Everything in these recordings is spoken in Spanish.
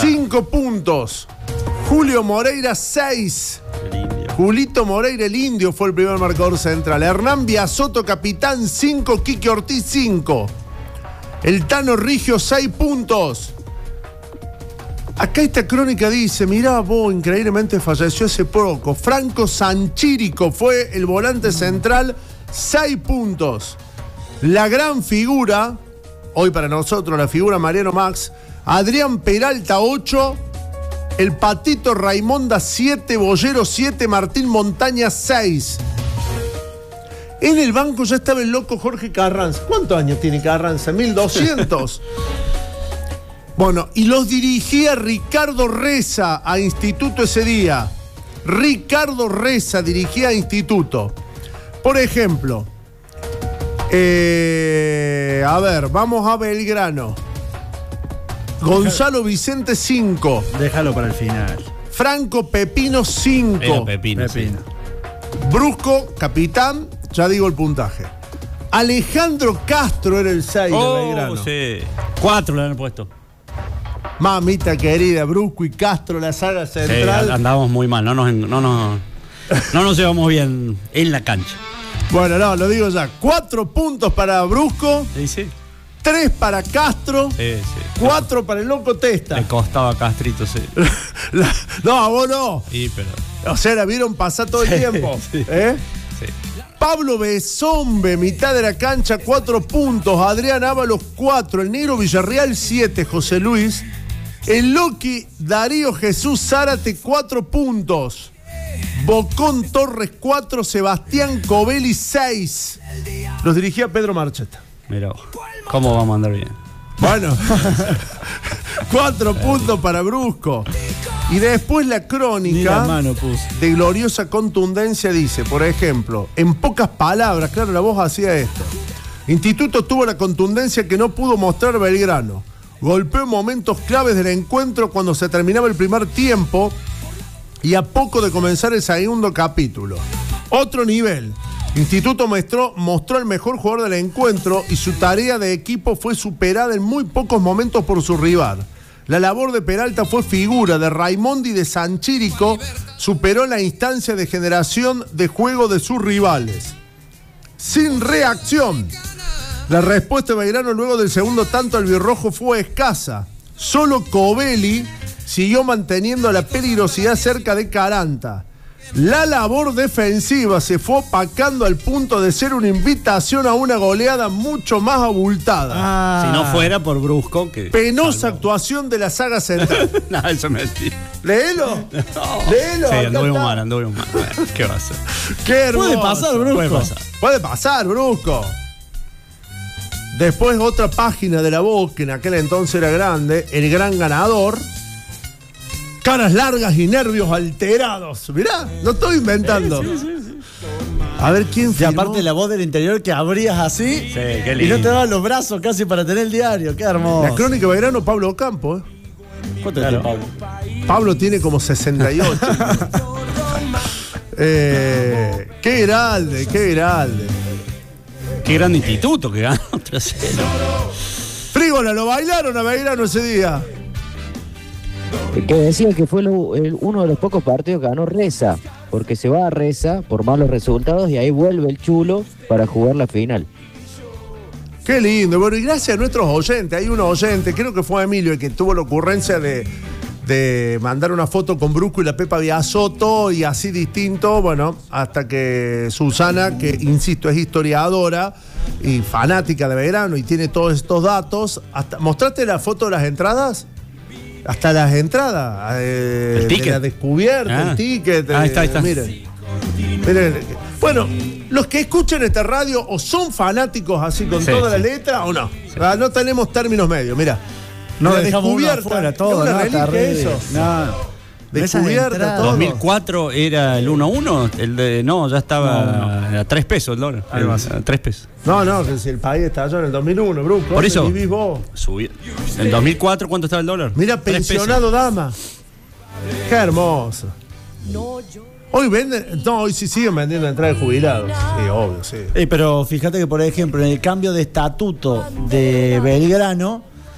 5 puntos. Julio Moreira, 6. Julito Moreira, el indio, fue el primer marcador central. Hernán Biasotto, capitán, 5. Quique Ortiz, 5. El Tano Rigio, 6 puntos. Acá esta crónica dice, mirá vos, increíblemente falleció hace poco. Franco Sanchírico fue el volante central, 6 puntos. La gran figura, hoy para nosotros la figura Mariano Max, Adrián Peralta, 8. El Patito Raimonda, 7. Bollero, 7. Martín Montaña, 6. En el banco ya estaba el loco Jorge Carranza. ¿Cuántos años tiene Carranza? 1200. Bueno, y los dirigía Ricardo Reza a Instituto ese día. Ricardo Reza dirigía a Instituto. Por ejemplo, a ver, vamos a Belgrano. Gonzalo Vicente, 5. Déjalo para el final. Franco Pepino, 5. Era Pepino. Sí. Brusco, capitán, ya digo el puntaje. Alejandro Castro era el 6 de Belgrano. Sí. 4 le han puesto. Mamita querida, Brusco y Castro, la saga central. Sí, andábamos muy mal, no nos llevamos bien en la cancha. Bueno, no, lo digo ya. 4 puntos para Brusco, Sí. 3 para Castro, Sí. 4 para el loco Testa. Le costaba a Castrito, sí. No, a vos no. Sí, pero... O sea, la vieron pasar todo el tiempo. Sí. Sí. Pablo Besombe, mitad de la cancha, 4 puntos. Adrián Ábalos, 4. El Negro Villarreal, 7. José Luis. El Loki Darío Jesús Zárate, 4 puntos. Bocón Torres, 4. Sebastián Covelli, 6. Los dirigía Pedro Marcheta. Mira, ¿cómo vamos a andar bien? Bueno, 4 puntos para Brusco. Y después la Ni crónica la mano puso. de gloriosa contundencia dice, por ejemplo, en pocas palabras, claro, la voz hacía esto. Instituto tuvo la contundencia que no pudo mostrar Belgrano. Golpeó en momentos claves del encuentro cuando se terminaba el primer tiempo y a poco de comenzar el segundo capítulo. Otro nivel. Instituto mostró el mejor jugador del encuentro y su tarea de equipo fue superada en muy pocos momentos por su rival. La labor de Peralta fue figura, de Raimondi y de Sanchírico superó la instancia de generación de juego de sus rivales. Sin reacción. La respuesta de Belgrano luego del segundo tanto albirrojo fue escasa. Solo Covelli siguió manteniendo la peligrosidad cerca de Caranta. La labor defensiva se fue opacando al punto de ser una invitación a una goleada mucho más abultada. Si no fuera por Brusco, que... Penosa actuación de la saga central. No, eso es mentira. Léelo. No. Léelo. Sí, acá anduvimos está. mal. Bueno, ¿qué va a hacer? Qué hermoso. Puede pasar, Brusco. Puede pasar. Puede pasar, Brusco. Después otra página de La Voz, que en aquel entonces era grande, El Gran Ganador. Caras largas y nervios alterados. Mirá, no estoy inventando. Sí. A ver quién Y firmó. aparte la voz del interior que abrías así Sí, qué y lindo. no te daban los brazos casi para tener el diario. Qué hermoso. La crónica de Belgrano, Pablo Ocampo. ¿Cuánto tiene Pablo? Pablo tiene como 68. Qué grande, qué grande. Qué gran instituto que ganó 3-0. Frígola, lo bailaron a Belgrano ese día. Que decía que fue uno de los pocos partidos que ganó Reza, porque se va a Reza por malos resultados y ahí vuelve el Chulo para jugar la final. Qué lindo. Bueno, y gracias a nuestros oyentes. Hay un oyente, creo que fue Emilio, el que tuvo la ocurrencia de mandar una foto con Brusco y la Pepa Biasotto y así distinto. Bueno, hasta que Susana, que insisto es historiadora y fanática de Belgrano y tiene todos estos datos. ¿Mostraste la foto de las entradas? Hasta las entradas. El ticket. De la descubierta, el ticket. Ahí está. Miren. Bueno, los que escuchan esta radio o son fanáticos así con Sí, toda la sí. letra o no. No tenemos términos medios, mira. No La dejamos uno descubierta, afuera, todo, es una ¿no? reliquia Terrible. eso. No. Descubierta, entradas. todo. 2004 era el 1-1. El de. No, ya estaba a 3 pesos el dólar. Algo así. A 3 pesos. No, que si el país estalló en el 2001, Brusco. Por eso. ¿Dónde vivís vos? Subí. En 2004, ¿cuánto estaba el dólar? Mira, 3 pesos. pensionado dama. Qué hermoso. Hoy venden, no, hoy sí siguen vendiendo entradas de jubilados. Sí, obvio, sí. Pero fíjate que, por ejemplo, en el cambio de estatuto de Belgrano,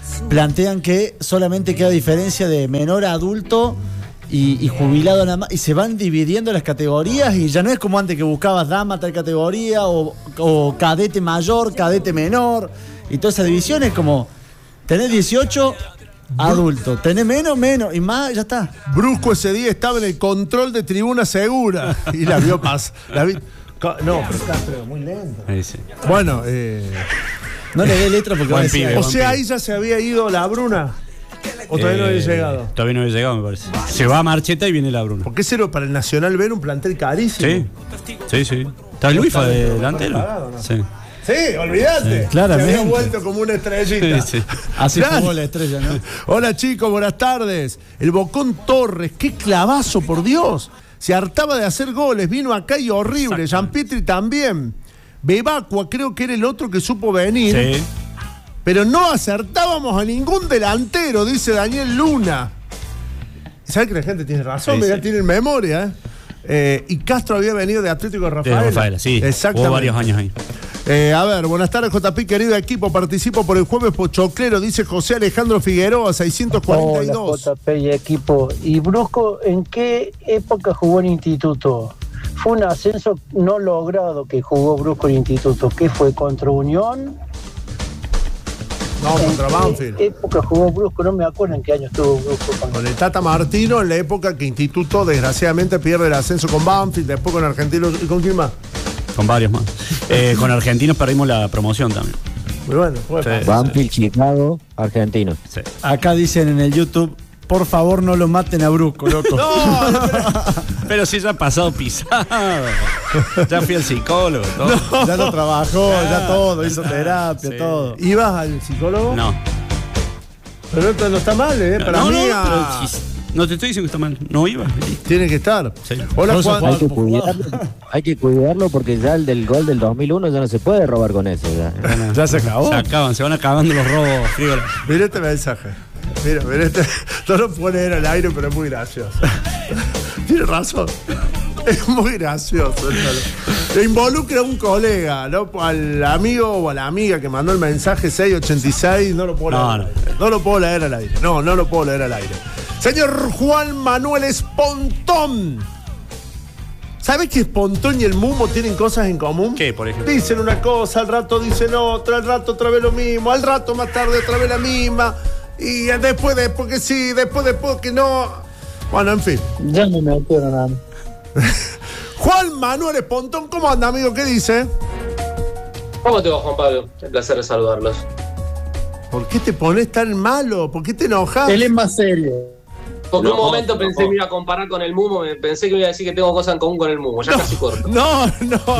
plantean que solamente queda diferencia de menor a adulto y jubilado nada más, y se van dividiendo las categorías y ya no es como antes que buscabas dama tal categoría o cadete mayor, cadete menor, y toda esa división es como tenés 18 adulto, tenés menos y más, ya está. Brusco ese día estaba en el control de tribuna segura y la vio pasar. No, pero Castro, muy lento. Sí. Bueno, No le dé letra porque va a decir. pibe, o buen sea, pibe. ahí ya se había ido la Bruna. ¿O todavía no había llegado? Todavía no había llegado, me parece. Se va a Marcheta y viene la Bruna. Porque ese era para el Nacional ver un plantel carísimo. Sí. Está Luis de delantero. pagado, ¿no? Sí. Sí, olvídate. claramente. Se había vuelto como una estrellita. Sí. Así Claro. jugó la estrella, ¿no? Hola chicos, buenas tardes. El Bocón Torres, qué clavazo, por Dios. Se hartaba de hacer goles, vino acá y horrible. Gianpietri también. Bebacua creo que era el otro que supo venir. Sí. Pero no acertábamos a ningún delantero, dice Daniel Luna. ¿Sabes que la gente tiene razón? Sí, Mirá, sí. tiene memoria, y Castro había venido de Atlético de Rafaela. De Rafaela, sí. Exactamente. Jugó varios años ahí. A ver, buenas tardes, JP, querido equipo. Participo por el jueves pochoclero, dice José Alejandro Figueroa, 642. Hola, JP y equipo. ¿Y Brusco en qué época jugó en Instituto? Fue un ascenso no logrado que jugó Brusco en Instituto. ¿Qué fue? ¿Contra Unión? No, contra Banfield. ¿En qué época jugó Brusco? No me acuerdo en qué año estuvo Brusco. Con el Tata Martino, en la época que Instituto desgraciadamente pierde el ascenso con Banfield, después con Argentinos. ¿Y con quién más? Con varios más. Con Argentinos perdimos la promoción también. Muy bueno, fue. Sí. Banfield, Chicago, Argentinos. Sí. Acá dicen en el YouTube, por favor no lo maten a Brusco, loco. Pero si ya ha pasado pisado. Ya fui al psicólogo. Todo. Ya lo trabajó, ya todo, hizo terapia, Sí. todo. ¿Ibas al psicólogo? No. Pero esto no está mal, Para no, mí pero si- no te estoy diciendo que está mal. No iba. tiene que estar. Sí. Hola, No se Juan. puede. Hay que cuidarlo porque ya el del gol del 2001 ya no se puede robar con eso. Ya. Ya se acabó. Se van acabando los robos frívolos. Mira este mensaje. Mira este. No lo puedo leer al aire, pero es muy gracioso. Tiene razón. Es muy gracioso. Le involucra a un colega, ¿no? Al amigo o a la amiga que mandó el mensaje 686. No lo puedo leer. No, al no. aire. No lo puedo leer al aire. No lo puedo leer al aire. Señor Juan Manuel Espontón. ¿Sabes que Espontón y el Mumo tienen cosas en común? ¿Qué, por ejemplo? Dicen una cosa, al rato dicen otra, al rato otra vez lo mismo, al rato más tarde otra vez la misma, y después que sí, después que no. Bueno, en fin. Ya no me acuerdo nada. Juan Manuel Espontón, ¿cómo anda, amigo? ¿Qué dice? ¿Cómo te va, Juan Pablo? Un placer de saludarlos. ¿Por qué te pones tan malo? ¿Por qué te enojas? Él es más serio. Porque No, un momento no. pensé que me iba a comparar con el Mumo, pensé que me iba a decir que tengo cosas en común con el Mumo, ya casi corto. No.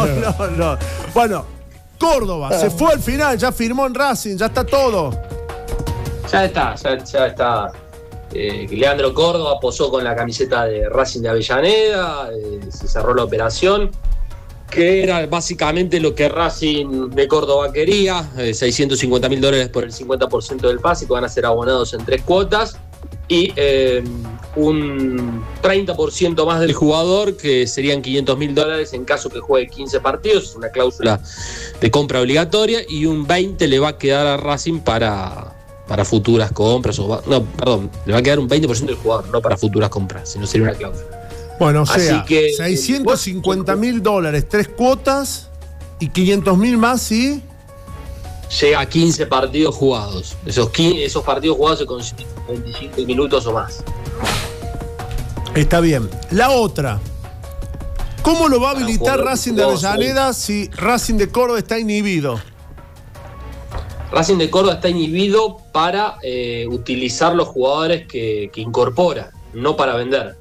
Bueno, Córdoba, se fue al final, ya firmó en Racing, ya está todo. Ya está. Leandro Córdoba posó con la camiseta de Racing de Avellaneda, se cerró la operación, que era básicamente lo que Racing de Córdoba quería, $650.000 por el 50% del pase, que van a ser abonados en 3 cuotas, y un 30% más del jugador, que serían $500.000 en caso que juegue 15 partidos, es una cláusula de compra obligatoria, y un 20% le va a quedar a Racing para futuras compras. Le va a quedar un 20% del jugador, no para futuras compras, sino sería una cláusula. Bueno, o Así sea, que, $650.000, 3 cuotas y $500.000 más, ¿sí? Llega a 15 partidos jugados. Esos partidos jugados se consiguen 25 minutos o más. Está bien. La otra. ¿Cómo lo va a habilitar jugadores Racing de jugados Avellaneda si Racing de Córdoba está inhibido? Racing de Córdoba está inhibido para utilizar los jugadores que incorpora, no para vender.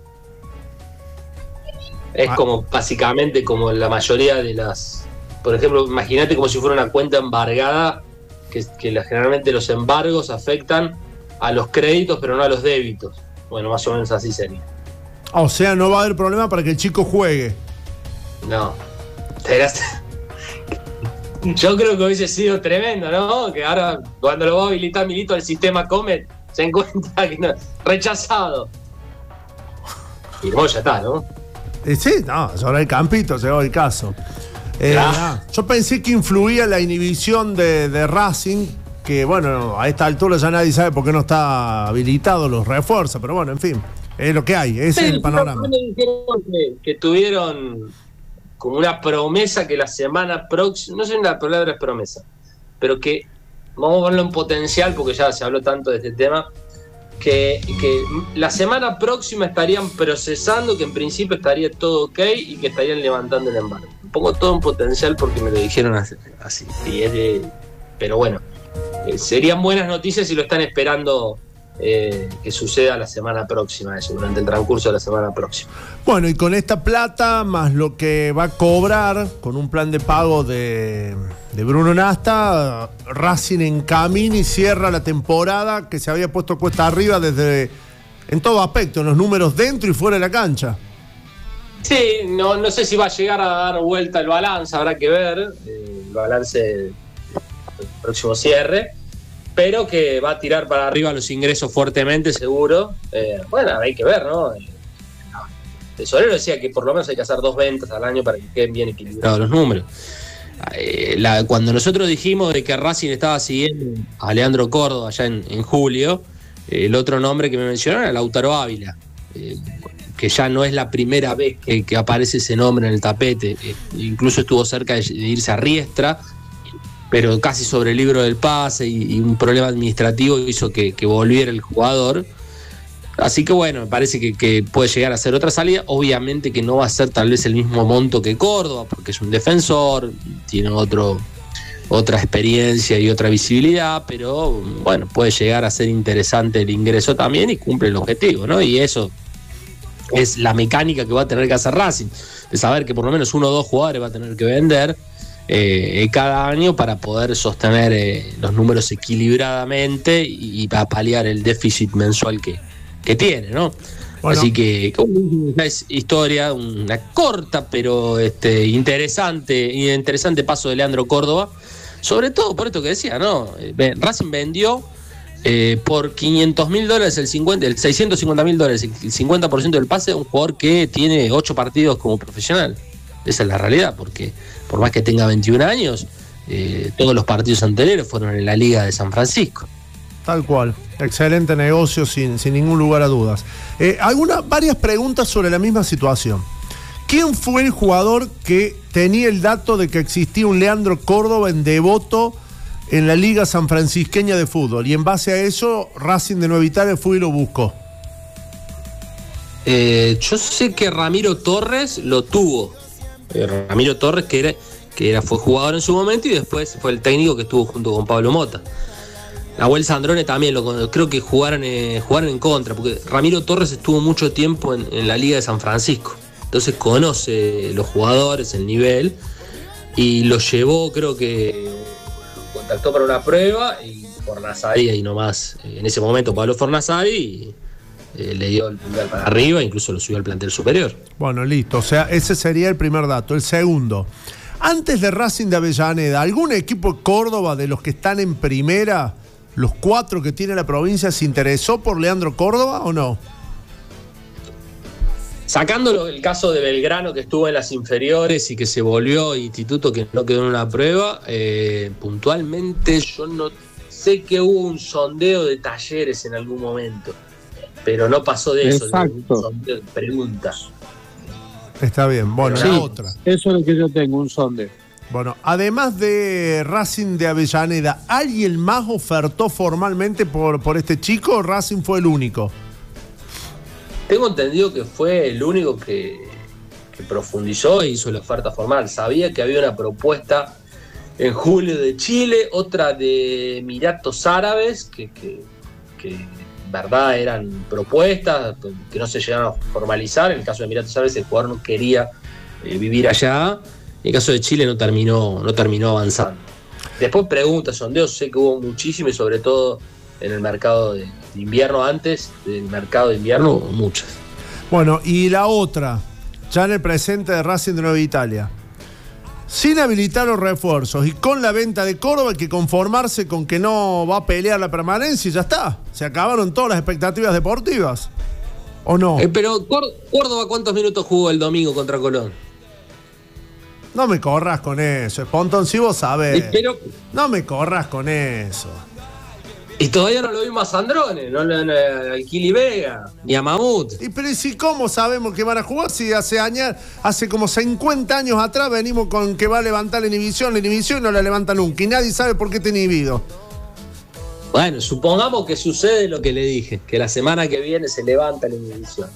Es como básicamente como la mayoría de las... Por ejemplo, imagínate como si fuera una cuenta embargada, que generalmente los embargos afectan a los créditos pero no a los débitos. Bueno, más o menos así sería. O sea, no va a haber problema para que el chico juegue. No. Yo creo que hubiese sido tremendo, ¿no? Que ahora, cuando lo va a habilitar Milito el sistema Comet, se encuentra que no, rechazado. Y luego ya está, ¿no? Sí, no, sobre el campito llegó el caso. Claro. Yo pensé que influía la inhibición de Racing, que, bueno, a esta altura ya nadie sabe por qué no está habilitado, los refuerza, pero bueno, en fin, es lo que hay, ese es el panorama. Me dijeron que tuvieron como una promesa que la semana próxima, no sé si la palabra es promesa, pero que vamos a verlo en potencial porque ya se habló tanto de este tema, que la semana próxima estarían procesando, que en principio estaría todo ok y que estarían levantando el embargo. Pongo todo en potencial porque me lo dijeron así. Pero bueno, serían buenas noticias si lo están esperando que suceda la semana próxima, eso, durante el transcurso de la semana próxima. Bueno, y con esta plata, más lo que va a cobrar con un plan de pago de Bruno Nasta, Racing encamina y cierra la temporada que se había puesto cuesta arriba en todo aspecto, en los números dentro y fuera de la cancha. Sí, no sé si va a llegar a dar vuelta el balance, habrá que ver el balance del próximo cierre, pero que va a tirar para arriba los ingresos fuertemente, seguro. Bueno, hay que ver, ¿no? El tesorero decía que por lo menos hay que hacer 2 ventas al año para que queden bien equilibrados los números. Cuando nosotros dijimos de que Racing estaba siguiendo a Leandro Córdoba allá en julio, el otro nombre que me mencionaron era Lautaro Ávila, que ya no es la primera vez que aparece ese nombre en el tapete. Incluso estuvo cerca de irse a Riestra, pero casi sobre el libro del pase y un problema administrativo hizo que volviera el jugador. Así que bueno, me parece que puede llegar a ser otra salida. Obviamente que no va a ser tal vez el mismo monto que Córdoba, porque es un defensor, tiene otra experiencia y otra visibilidad, pero bueno, puede llegar a ser interesante el ingreso también y cumple el objetivo, ¿no? Y eso es la mecánica que va a tener que hacer Racing, de saber que por lo menos 1 o 2 jugadores va a tener que vender cada año para poder sostener los números equilibradamente y para paliar el déficit mensual que tiene, ¿no? Bueno. Así que es historia, una corta pero interesante paso de Leandro Córdoba, sobre todo por esto que decía, ¿no? Racing vendió por $500.000 el $650.000, el 50% del pase a un jugador que tiene 8 partidos como profesional. Esa es la realidad, porque por más que tenga 21 años, todos los partidos anteriores fueron en la Liga de San Francisco. Tal cual, excelente negocio sin ningún lugar a dudas. Varias preguntas sobre la misma situación. ¿Quién fue el jugador que tenía el dato de que existía un Leandro Córdoba en Devoto en la Liga Sanfrancisqueña de Fútbol? Y en base a eso, Racing de Nueva Italia fue y lo buscó. Yo sé que Ramiro Torres lo tuvo. Ramiro Torres, fue jugador en su momento y después fue el técnico que estuvo junto con Pablo Mota. Nahuel Sandrone también creo que jugaron en contra, porque Ramiro Torres estuvo mucho tiempo en la Liga de San Francisco. Entonces conoce los jugadores, el nivel, y lo llevó, creo que contactó para una prueba y Fornasari ahí nomás, en ese momento Pablo Fornasari le dio el pulgar para arriba, incluso lo subió al plantel superior. Bueno, listo, o sea, ese sería el primer dato. El segundo, antes de Racing de Avellaneda, ¿algún equipo de Córdoba de los que están en primera, los 4 que tiene la provincia, se interesó por Leandro Córdoba o no? Sacándolo el caso de Belgrano, que estuvo en las inferiores y que se volvió instituto, que no quedó en una prueba, puntualmente yo no sé que hubo un sondeo de Talleres en algún momento, pero no pasó de eso. Exacto. Un sondeo de preguntas. Está bien, bueno, sí, la otra. Eso es lo que yo tengo, un sondeo. Bueno, además de Racing de Avellaneda, ¿alguien más ofertó formalmente por este chico o Racing fue el único? Tengo entendido que fue el único que profundizó e hizo la oferta formal. Sabía que había una propuesta en julio de Chile, otra de Emiratos Árabes, que en verdad eran propuestas que no se llegaron a formalizar. En el caso de Emiratos Árabes el jugador no quería vivir allá. En el caso de Chile no terminó avanzando. Después preguntas, sondeos, sé que hubo muchísimos, y sobre todo en el mercado de invierno, antes del mercado de invierno, muchas. Bueno, y la otra, ya en el presente de Racing de Nueva Italia. Sin habilitar los refuerzos y con la venta de Córdoba, hay que conformarse con que no va a pelear la permanencia y ya está. Se acabaron todas las expectativas deportivas. ¿O no? Pero Córdoba, ¿cuántos minutos jugó el domingo contra Colón? No me corras con eso, Espontón, si vos sabés. Pero no me corras con eso. Y todavía no lo vimos a Sandrone, no al Kili Vega, ni a Mamut. Y pero ¿y si cómo sabemos que van a jugar si hace como 50 años atrás venimos con que va a levantar la inhibición y no la levanta nunca y nadie sabe por qué está inhibido? Bueno, supongamos que sucede lo que le dije, que la semana que viene se levanta la inhibición.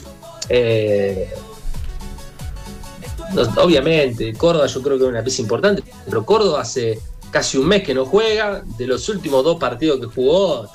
Obviamente, Córdoba yo creo que es una pieza importante, pero Córdoba hace casi un mes que no juega, de los últimos 2 partidos que jugó,